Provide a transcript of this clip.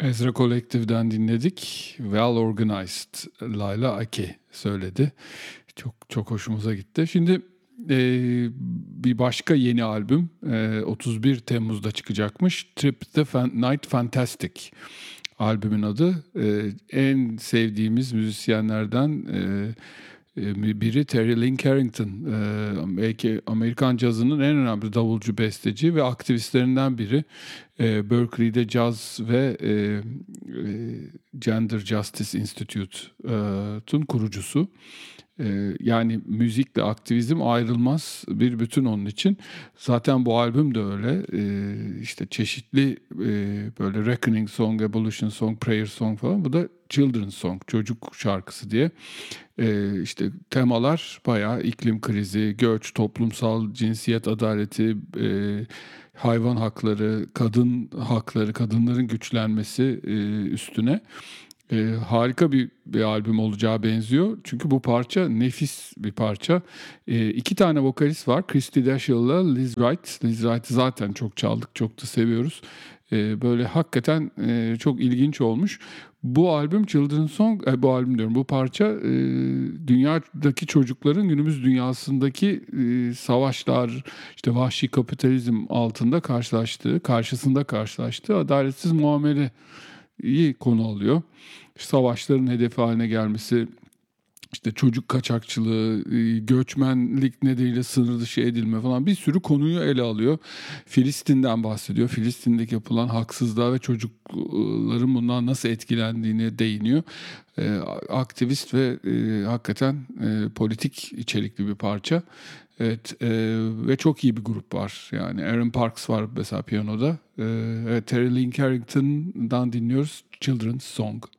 Ezra Collective'den dinledik. Well Organized, Layla Aki söyledi. Çok çok hoşumuza gitti. Şimdi bir başka yeni albüm 31 Temmuz'da çıkacakmış. Trip the Night Fantastic albümün adı. En sevdiğimiz müzisyenlerden biri Terry Lynn Carrington. Belki Amerikan cazının en önemli davulcu, besteci ve aktivistlerinden biri. Berkeley'de Caz ve Gender Justice Institute'un kurucusu. Yani müzikle aktivizm ayrılmaz bir bütün onun için. Zaten bu albüm de öyle. İşte çeşitli böyle Reckoning Song, Evolution Song, Prayer Song falan. Bu da Children's Song, çocuk şarkısı diye. İşte temalar bayağı iklim krizi, göç, toplumsal cinsiyet adaleti, hayvan hakları, kadın hakları, kadınların güçlenmesi üstüne. Harika bir albüm olacağı benziyor. Çünkü bu parça nefis bir parça. İki tane vokalist var. Christy Dashill'la Liz Wright. Liz Wright'ı zaten çok çaldık, çok da seviyoruz. Böyle hakikaten çok ilginç olmuş. Bu albüm Children's Song, bu albüm diyorum, bu parça dünyadaki çocukların günümüz dünyasındaki savaşlar, işte vahşi kapitalizm altında karşısında karşılaştığı adaletsiz muameleyi konu alıyor. Savaşların hedefi haline gelmesi, işte çocuk kaçakçılığı, göçmenlik nedeniyle sınır dışı edilme falan, bir sürü konuyu ele alıyor. Filistin'den bahsediyor. Filistin'deki yapılan haksızlığa ve çocukların bundan nasıl etkilendiğine değiniyor. Aktivist ve hakikaten politik içerikli bir parça. Evet, ve çok iyi bir grup var. Yani Aaron Parks var mesela piyanoda. Evet, Terry Lynn Carrington'dan dinliyoruz Children's Song.